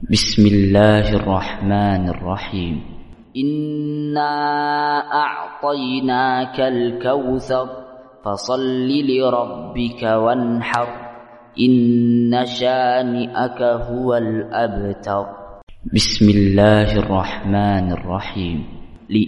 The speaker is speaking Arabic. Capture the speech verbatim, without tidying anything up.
بسم الله الرحمن الرحيم. إنا أعطيناك الكوثر فصل لربك وانحر إن شانئك هو الأبتر. بسم الله الرحمن الرحيم.